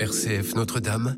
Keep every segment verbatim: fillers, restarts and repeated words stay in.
R C F Notre-Dame,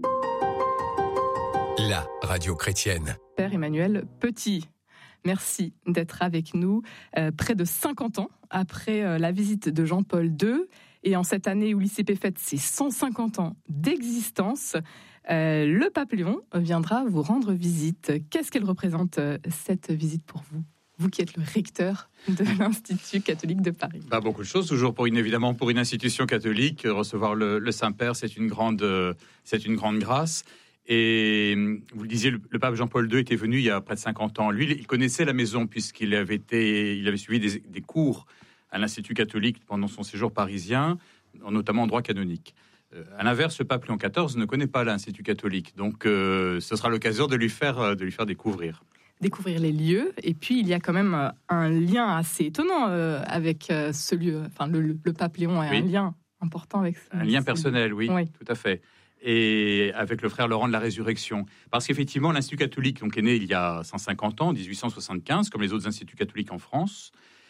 la radio chrétienne. Père Emmanuel Petit, merci d'être avec nous euh, près de cinquante ans après euh, la visite de Jean-Paul deux et en cette année où l'I C P fête ses cent cinquante ans d'existence, euh, le pape Léon viendra vous rendre visite. Qu'est-ce qu'elle représente euh, cette visite pour vous ? Vous qui êtes le recteur de l'Institut catholique de Paris. Bah, beaucoup de choses, toujours pour une, évidemment pour une institution catholique, recevoir le, le Saint-Père, c'est une grande, euh, c'est une grande grâce. Et vous le disiez, le, le pape Jean-Paul deux était venu il y a près de cinquante ans. Lui, il connaissait la maison puisqu'il avait été, il avait suivi des, des cours à l'Institut catholique pendant son séjour parisien, notamment en droit canonique. Euh, à l'inverse, le pape Léon quatorze ne connaît pas l'Institut catholique, donc euh, ce sera l'occasion de lui faire, de lui faire découvrir. Découvrir les lieux, et puis il y a quand même un lien assez étonnant euh, avec euh, ce lieu. Enfin, le, le pape Léon a oui. un lien important avec ce, un lien personnel, oui, oui, tout à fait. Et avec le frère Laurent de la Résurrection. Parce qu'effectivement, l'Institut catholique donc, est né il y a cent cinquante ans, dix-huit cent soixante-quinze, comme les autres instituts catholiques en France,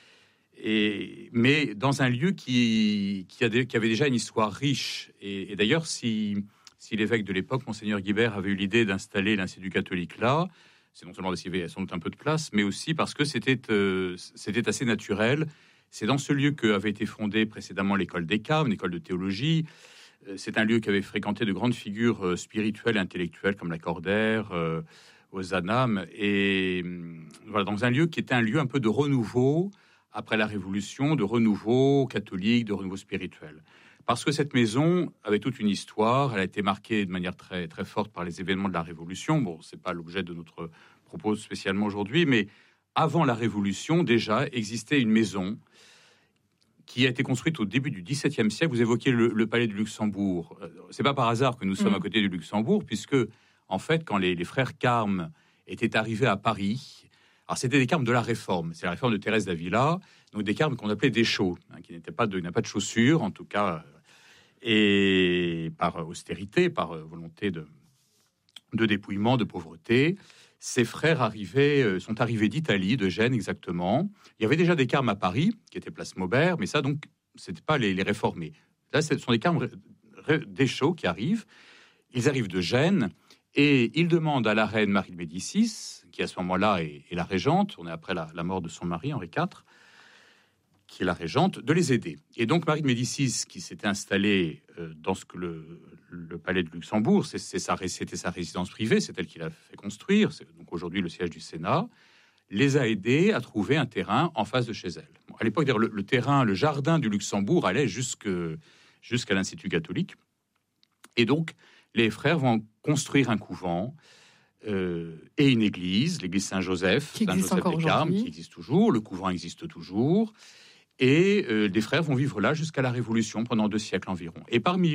et, mais dans un lieu qui, qui, a des, qui avait déjà une histoire riche. Et, et d'ailleurs, si, si l'évêque de l'époque, Monseigneur Guibert, avait eu l'idée d'installer l'Institut catholique là, c'est non seulement parce qu'il y avait sans doute un peu de place, mais aussi parce que c'était, euh, c'était assez naturel. C'est dans ce lieu qu'avait été fondée précédemment l'école des Carmes, l'école de théologie. C'est un lieu qui avait fréquenté de grandes figures euh, spirituelles et intellectuelles comme Lacordaire, euh, Ozanam, et euh, voilà, dans un lieu qui était un lieu un peu de renouveau après la Révolution, de renouveau catholique, de renouveau spirituel. Parce que cette maison avait toute une histoire, elle a été marquée de manière très, très forte par les événements de la Révolution. Bon, c'est pas l'objet de notre propos spécialement aujourd'hui, mais avant la Révolution, déjà, existait une maison qui a été construite au début du dix-septième siècle. Vous évoquiez le, le palais du Luxembourg. C'est pas par hasard que nous sommes mmh. à côté du Luxembourg, puisque, en fait, quand les, les frères Carmes étaient arrivés à Paris, alors c'était des Carmes de la Réforme, c'est la Réforme de Thérèse d'Avila, donc des Carmes qu'on appelait des chauds, hein, qui n'étaient pas de, n'a pas de chaussures, en tout cas, et par austérité, par volonté de, de dépouillement, de pauvreté. Ces frères arrivaient, sont arrivés d'Italie, de Gênes exactement. Il y avait déjà des Carmes à Paris, qui étaient place Maubert, mais ça, donc, c'était pas les, les réformés. Là, ce sont des Carmes des chauds qui arrivent. Ils arrivent de Gênes et ils demandent à la reine Marie de Médicis, qui à ce moment-là est, est la régente, on est après la, la mort de son mari, Henri quatre, qui est la régente, de les aider. Et donc, Marie de Médicis, qui s'était installée euh, dans ce que le, le palais de Luxembourg, c'est, c'est sa, c'était sa résidence privée, c'est elle qui l'a fait construire, c'est donc aujourd'hui le siège du Sénat, les a aidés à trouver un terrain en face de chez elle. Bon, à l'époque, le, le terrain, le jardin du Luxembourg allait jusque, jusqu'à l'Institut catholique. Et donc, les frères vont construire un couvent euh, et une église, l'église Saint-Joseph, qui existe Saint-Joseph encore des Carmes, aujourd'hui. qui existe toujours, le couvent existe toujours. Et euh, les frères vont vivre là jusqu'à la Révolution, pendant deux siècles environ. Et parmi